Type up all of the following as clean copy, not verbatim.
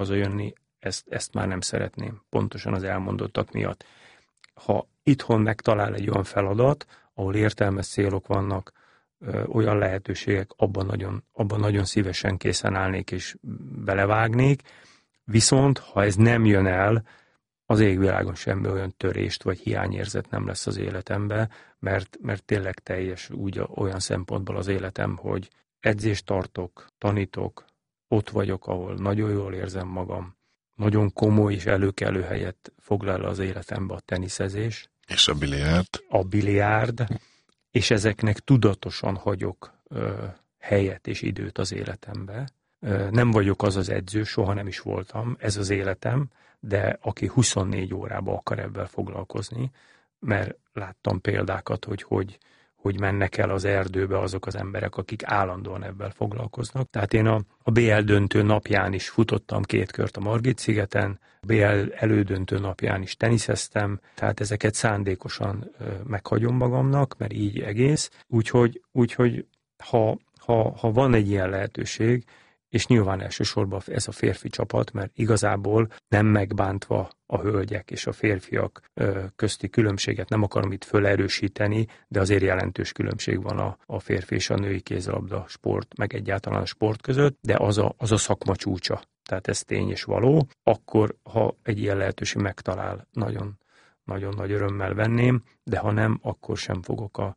hazajönni, ezt már nem szeretném, pontosan az elmondottak miatt. Ha itthon megtalál egy olyan feladat, ahol értelmes célok vannak, olyan lehetőségek, abban nagyon szívesen készen állnék és belevágnék, viszont ha ez nem jön el, az égvilágon semmi olyan törést vagy hiányérzet nem lesz az életembe, mert tényleg teljes olyan szempontból az életem, hogy edzést tartok, tanítok, ott vagyok, ahol nagyon jól érzem magam, nagyon komoly és előkelő helyet foglal az életembe a teniszezés. És a biliárd. A biliárd, és ezeknek tudatosan hagyok helyet és időt az életembe. Nem vagyok az edző, soha nem is voltam, ez az életem, de aki 24 órában akar ebben foglalkozni, mert láttam példákat, hogy mennek el az erdőbe azok az emberek, akik állandóan ebben foglalkoznak. Tehát én a BL döntő napján is futottam 2 kört a Margit-szigeten, a BL elődöntő napján is teniszeztem, tehát ezeket szándékosan meghagyom magamnak, mert így egész. Úgyhogy ha van egy ilyen lehetőség, és nyilván elsősorban ez a férfi csapat, mert igazából nem megbántva a hölgyek és a férfiak közti különbséget nem akarom itt fölerősíteni, de azért jelentős különbség van a férfi és a női kézilabda sport, meg egyáltalán a sport között, de az a szakma csúcsa. Tehát ez tény és való. Akkor, ha egy ilyen lehetőség megtalál, nagyon, nagyon nagy örömmel venném, de ha nem, akkor sem fogok a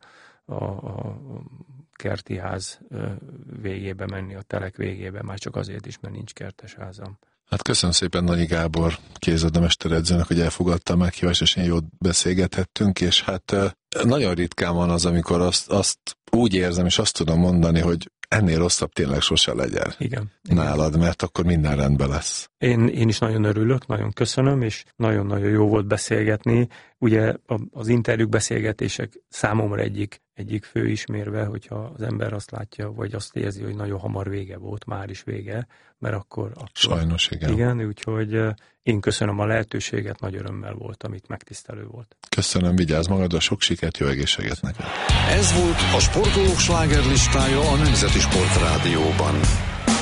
kerti ház végébe menni, a telek végébe, már csak azért is, mert nincs kertes házam. Hát köszönöm szépen Nagyi Gábor kézilabda-mesteredzőnek, hogy elfogadta a meghívást, és én jót beszélgethettünk, és hát nagyon ritkán van az, amikor azt úgy érzem, és azt tudom mondani, hogy ennél rosszabb tényleg sose legyen. Igen. Nálad, mert akkor minden rendben lesz. Én is nagyon örülök, nagyon köszönöm, és nagyon-nagyon jó volt beszélgetni. Ugye az interjúk, beszélgetések számomra egyik fő ismérve, hogyha az ember azt látja, vagy azt érzi, hogy nagyon hamar vége volt, már is vége, mert akkor sajnos igen. Igen, úgyhogy én köszönöm a lehetőséget, nagy örömmel voltam itt, megtisztelő volt. Köszönöm, vigyázz magadra, sok sikert, jó egészséget neked. Ez volt a Sportolók slágerlistája a Nemzeti Sportrádióban.